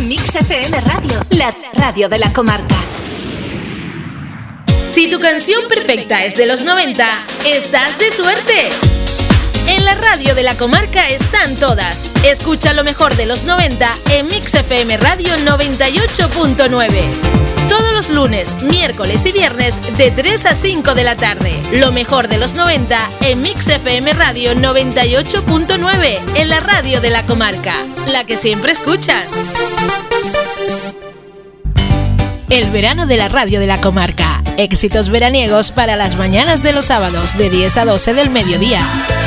Mix FM Radio, la radio de la comarca. Si tu canción perfecta es de los 90, estás de suerte. En la radio de la comarca están todas. Escucha lo mejor de los 90 en Mix FM Radio 98.9. Todos los lunes, miércoles y viernes de 3 a 5 de la tarde. Lo mejor de los 90 en Mix FM Radio 98.9, en la radio de la comarca, la que siempre escuchas. El verano de la radio de la comarca. Éxitos veraniegos para las mañanas de los sábados de 10 a 12 del mediodía.